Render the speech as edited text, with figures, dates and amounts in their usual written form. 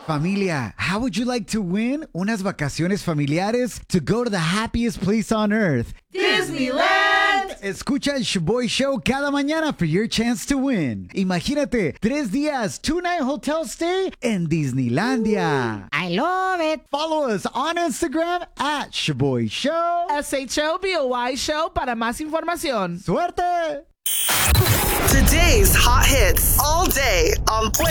Familia, how would you like to win unas vacaciones familiares to go to the happiest place on earth? Disneyland! Escucha el Shaboy Show cada mañana for your chance to win. Imagínate, 3 días, 2-night hotel stay en Disneylandia. I love it. Follow us on Instagram at Shaboy Show. SHOBOY Show para más información. ¡Suerte! Today's hot hits all day on Play